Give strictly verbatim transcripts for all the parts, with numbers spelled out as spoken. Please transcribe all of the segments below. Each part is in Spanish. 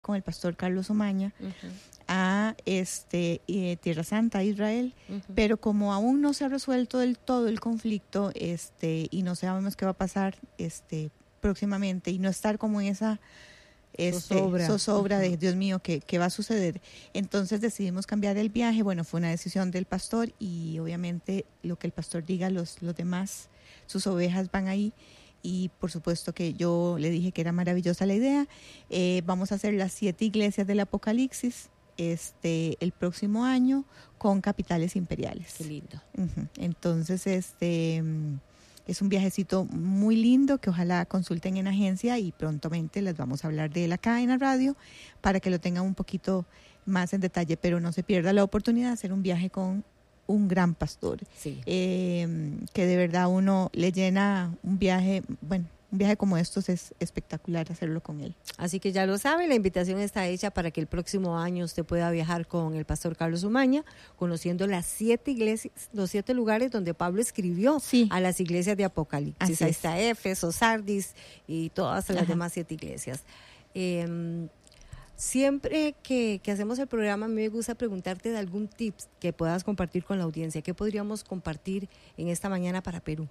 con el pastor Carlos Omaña uh-huh. a este eh, Tierra Santa, Israel, uh-huh. pero como aún no se ha resuelto del todo el conflicto, este y no sabemos qué va a pasar este próximamente, y no estar como en esa este, zozobra, zozobra uh-huh. de Dios mío, ¿qué, qué va a suceder? Entonces decidimos cambiar el viaje. Bueno, fue una decisión del pastor, y obviamente lo que el pastor diga, los, los demás, sus ovejas van ahí. Y por supuesto que yo le dije que era maravillosa la idea. Eh, vamos a hacer las siete iglesias del Apocalipsis este el próximo año con capitales imperiales. Qué lindo. Uh-huh. Entonces, este es un viajecito muy lindo que ojalá consulten en agencia, y prontamente les vamos a hablar de él acá en la radio para que lo tengan un poquito más en detalle, pero no se pierda la oportunidad de hacer un viaje con un gran pastor, sí. eh, que de verdad uno le llena un viaje, bueno, un viaje como estos es espectacular hacerlo con él. Así que ya lo sabe, la invitación está hecha para que el próximo año usted pueda viajar con el pastor Carlos Omaña, conociendo las siete iglesias, los siete lugares donde Pablo escribió sí. a las iglesias de Apocalipsis. Así Ahí es. está Éfeso, Sardis y todas las Ajá. demás siete iglesias. Eh, Siempre que, que hacemos el programa, a mí me gusta preguntarte de algún tips que puedas compartir con la audiencia. ¿Qué podríamos compartir en esta mañana para Perú?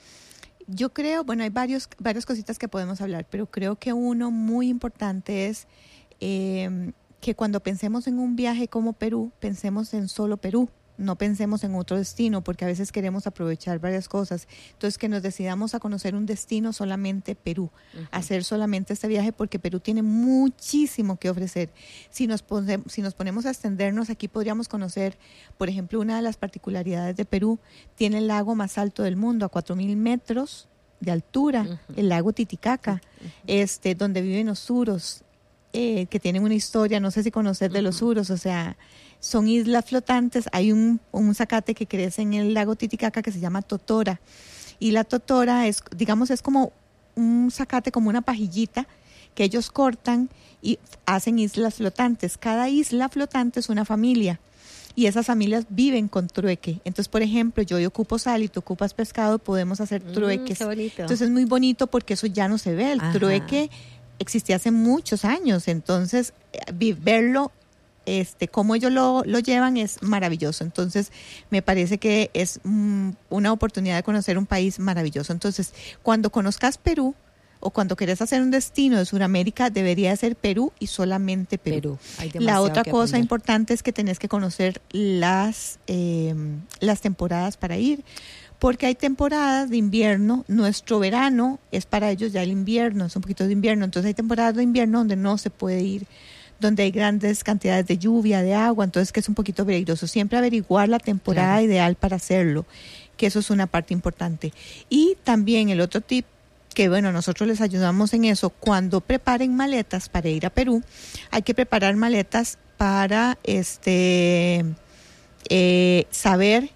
Yo creo, bueno, hay varios, varias cositas que podemos hablar, pero creo que uno muy importante es eh, que cuando pensemos en un viaje como Perú, pensemos en solo Perú. No pensemos en otro destino, porque a veces queremos aprovechar varias cosas. Entonces, que nos decidamos a conocer un destino solamente Perú, uh-huh. hacer solamente este viaje, porque Perú tiene muchísimo que ofrecer. Si nos, pone, si nos ponemos a extendernos, aquí podríamos conocer, por ejemplo, una de las particularidades de Perú, tiene el lago más alto del mundo, a cuatro mil metros de altura, uh-huh. el lago Titicaca, uh-huh. este, donde viven los suros, eh, que tienen una historia, no sé si conocer uh-huh. de los suros, o sea... Son islas flotantes. Hay un, un zacate que crece en el lago Titicaca que se llama totora. Y la totora es, digamos, es como un zacate, como una pajillita que ellos cortan y hacen islas flotantes. Cada isla flotante es una familia. Y esas familias viven con trueque. Entonces, por ejemplo, yo, yo ocupo sal y tú ocupas pescado, podemos hacer trueques. Mm, qué bonito. Entonces es muy bonito porque eso ya no se ve. El Ajá. trueque existía hace muchos años. Entonces, verlo... Este, cómo ellos lo, lo llevan es maravilloso. Entonces, me parece que es mm, una oportunidad de conocer un país maravilloso. Entonces, cuando conozcas Perú o cuando quieres hacer un destino de Sudamérica, debería ser Perú y solamente Perú. Perú. La otra cosa aprender. importante es que tenés que conocer las, eh, las temporadas para ir. Porque hay temporadas de invierno, nuestro verano es para ellos ya el invierno, es un poquito de invierno. Entonces, hay temporadas de invierno donde no se puede ir, donde hay grandes cantidades de lluvia, de agua, entonces que es un poquito peligroso. Siempre averiguar la temporada claro. ideal para hacerlo, que eso es una parte importante. Y también el otro tip, que bueno, nosotros les ayudamos en eso, cuando preparen maletas para ir a Perú, hay que preparar maletas para este eh, saber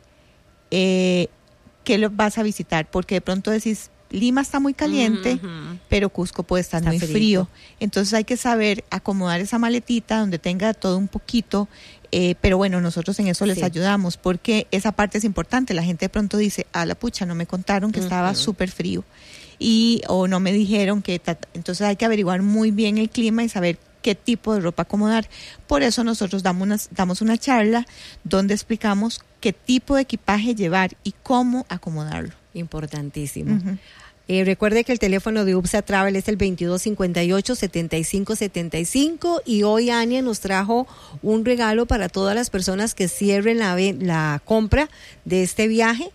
eh, qué lo vas a visitar, porque de pronto decís, Lima está muy caliente, uh-huh. pero Cusco puede estar está muy frío. frío. Entonces hay que saber acomodar esa maletita donde tenga todo un poquito, eh, pero bueno, nosotros en eso les sí. ayudamos, porque esa parte es importante. La gente de pronto dice, a la pucha, no me contaron que uh-huh. estaba súper frío, y o no me dijeron que... Ta- Entonces hay que averiguar muy bien el clima y saber qué tipo de ropa acomodar. Por eso nosotros damos una, damos una charla donde explicamos qué tipo de equipaje llevar y cómo acomodarlo. Importantísimo. Uh-huh. Eh, recuerde que el teléfono de U P S A Travel es el veintidós cincuenta y ocho, setenta y cinco setenta y cinco, y hoy Ania nos trajo un regalo para todas las personas que cierren la, la compra de este viaje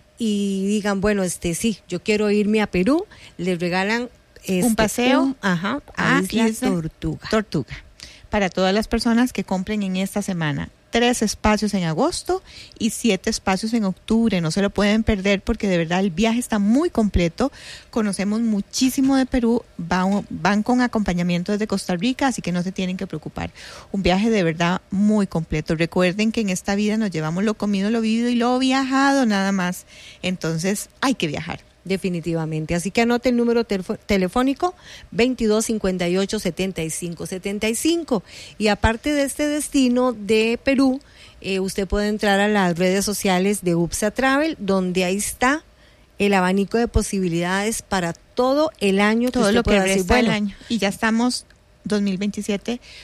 y digan, bueno, este sí, yo quiero irme a Perú. Les regalan este, un paseo un, ajá, a, a Isla, Isla Tortuga. Tortuga. Para todas las personas que compren en esta semana. Tres espacios en agosto y siete espacios en octubre. No se lo pueden perder porque de verdad el viaje está muy completo. Conocemos muchísimo de Perú. Van, van con acompañamiento desde Costa Rica, así que no se tienen que preocupar. Un viaje de verdad muy completo. Recuerden que en esta vida nos llevamos lo comido, lo vivido y lo viajado nada más. Entonces hay que viajar. Definitivamente, así que anote el número telefo- telefónico veintidós cincuenta y ocho, setenta y cinco setenta y cinco. Y aparte de este destino de Perú, eh, usted puede entrar a las redes sociales de U P S A Travel, donde ahí está el abanico de posibilidades para todo el año, todo que lo que pueda resta decir, bueno, del año. Y ya estamos dos mil veintisiete